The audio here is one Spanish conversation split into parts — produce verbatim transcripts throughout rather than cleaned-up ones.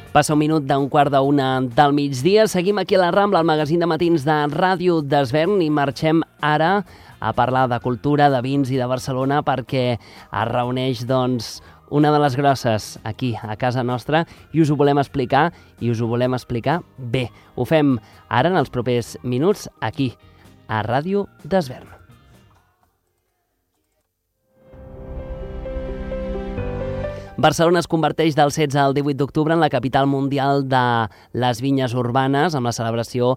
Passa un minut d'un quart d'una del migdia. Seguim aquí a la Rambla, al magazín de matins de Ràdio Desvern, i marxem ara a parlar de cultura, de vins i de Barcelona, perquè es reuneix, doncs, una de les grosses aquí, a casa nostra, i us ho volem explicar, i us ho volem explicar bé. Ho fem ara, en els propers minuts, aquí, a Ràdio Desvern. Barcelona es converteix del setze al divuit d'octubre en la capital mundial de les vinyes urbanes, amb la celebració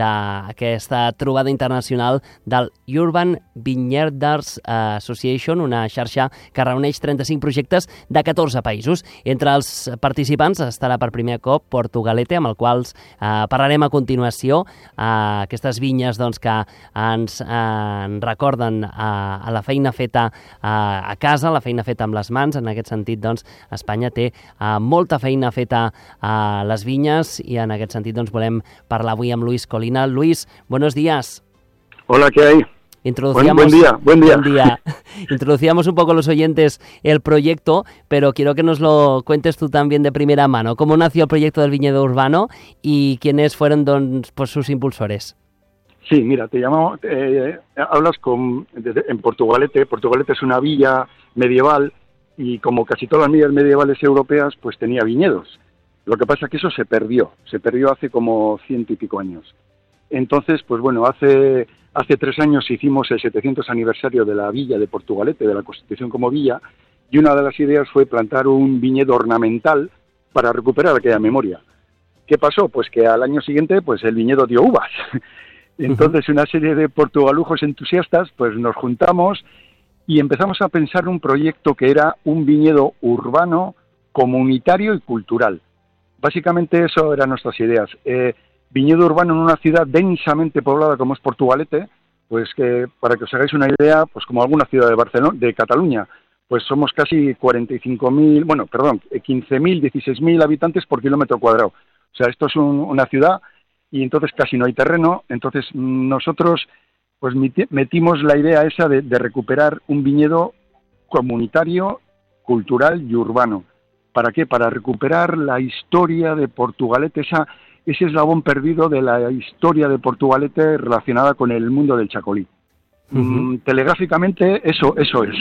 d'aquesta trobada internacional del Urban Vineyards Association, una xarxa que reuneix trenta-cinc projectes de catorze països. Entre els participants estarà per primer cop Portugalete, amb el qual eh, parlarem a continuació. Eh, aquestes vinyes, doncs, que ens eh, recorden eh, a la feina feta eh, a casa, la feina feta amb les mans. En aquest sentit, doncs, Espanya té uh, molta feina feta a les vinyes, i en aquest sentit, doncs, volem parlar avui amb Luis Colina. Luis, buenos días. Hola, ¿qué hay? Introducíamos, buen, buen día, buen día. Buen día. Introducíamos un poco a los oyentes el proyecto, pero quiero que nos lo cuentes tú también de primera mano. ¿Cómo nació el proyecto del viñedo urbano y quiénes fueron, don, pues, sus impulsores? Sí, mira, te llamamos, eh, hablas con, de, en Portugalete. Portugalete es una villa medieval, y como casi todas las villas medievales europeas, pues tenía viñedos. Lo que pasa es que eso se perdió, se perdió hace como ciento y pico años. Entonces, pues bueno, hace hace tres años hicimos el setecientos aniversario de la villa de Portugalete, de la constitución como villa, y una de las ideas fue plantar un viñedo ornamental para recuperar aquella memoria. ¿Qué pasó? Pues que al año siguiente, pues el viñedo dio uvas. Entonces, una serie de portugalujos entusiastas, pues nos juntamos y empezamos a pensar un proyecto que era un viñedo urbano, comunitario y cultural. Básicamente eso eran nuestras ideas. Eh, viñedo urbano en una ciudad densamente poblada como es Portugalete, pues que para que os hagáis una idea, pues como alguna ciudad de Barcelona, de Cataluña, pues somos casi cuarenta y cinco mil, bueno, perdón, quince mil, dieciséis mil habitantes por kilómetro cuadrado. O sea, esto es un, una ciudad y entonces casi no hay terreno. Entonces nosotros pues metimos la idea esa de, de recuperar un viñedo comunitario, cultural y urbano. ¿Para qué? Para recuperar la historia de Portugalete, esa, ese eslabón perdido de la historia de Portugalete relacionada con el mundo del chacolí. Uh-huh. Mm, telegráficamente, eso, eso es.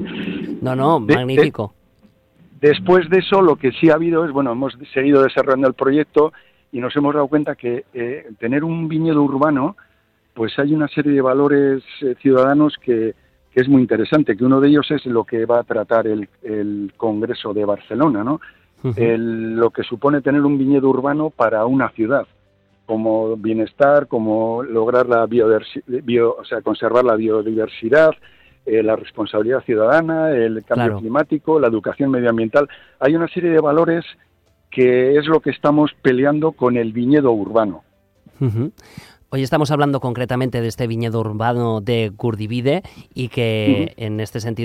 No, no, magnífico. De, de, después de eso, lo que sí ha habido es, bueno, hemos seguido desarrollando el proyecto y nos hemos dado cuenta que eh, tener un viñedo urbano, pues hay una serie de valores eh, ciudadanos que, que es muy interesante, que uno de ellos es lo que va a tratar el, el Congreso de Barcelona, ¿no? Uh-huh. El, lo que supone tener un viñedo urbano para una ciudad, como bienestar, como lograr la biodiversidad, bio, o sea, conservar la biodiversidad, eh, la responsabilidad ciudadana, el cambio claro. climático, la educación medioambiental. Hay una serie de valores que es lo que estamos peleando con el viñedo urbano. Uh-huh. Hoy estamos hablando concretamente de este viñedo urbano de Gurdivide y que uh-huh. en este sentido